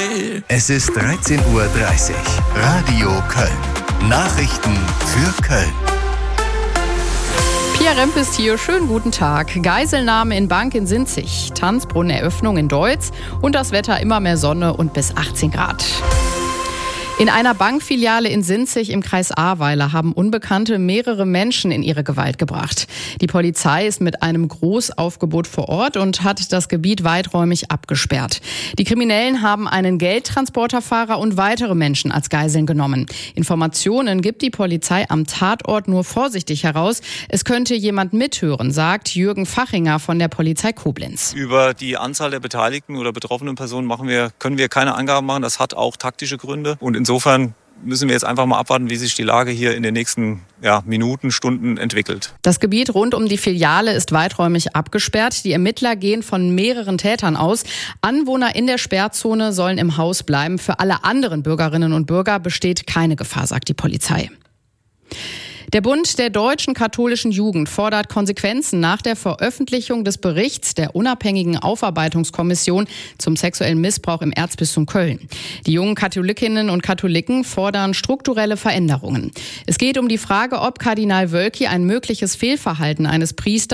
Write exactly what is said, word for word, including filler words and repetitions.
Es ist dreizehn Uhr dreißig. Radio Köln. Nachrichten für Köln. Pia Remp ist hier. Schönen guten Tag. Geiselnahme in Bank in Sinzig, Tanzbrunneneröffnung in Deutz und das Wetter immer mehr Sonne und bis achtzehn Grad. In einer Bankfiliale in Sinzig im Kreis Ahrweiler haben Unbekannte mehrere Menschen in ihre Gewalt gebracht. Die Polizei ist mit einem Großaufgebot vor Ort und hat das Gebiet weiträumig abgesperrt. Die Kriminellen haben einen Geldtransporterfahrer und weitere Menschen als Geiseln genommen. Informationen gibt die Polizei am Tatort nur vorsichtig heraus. Es könnte jemand mithören, sagt Jürgen Fachinger von der Polizei Koblenz. Über die Anzahl der beteiligten oder betroffenen Personen machen wir, können wir keine Angaben machen. Das hat auch taktische Gründe. Und insofern müssen wir jetzt einfach mal abwarten, wie sich die Lage hier in den nächsten ja, Minuten, Stunden entwickelt. Das Gebiet rund um die Filiale ist weiträumig abgesperrt. Die Ermittler gehen von mehreren Tätern aus. Anwohner in der Sperrzone sollen im Haus bleiben. Für alle anderen Bürgerinnen und Bürger besteht keine Gefahr, sagt die Polizei. Der Bund der deutschen katholischen Jugend fordert Konsequenzen nach der Veröffentlichung des Berichts der unabhängigen Aufarbeitungskommission zum sexuellen Missbrauch im Erzbistum Köln. Die jungen Katholikinnen und Katholiken fordern strukturelle Veränderungen. Es geht um die Frage, ob Kardinal Wölki ein mögliches Fehlverhalten eines Priesters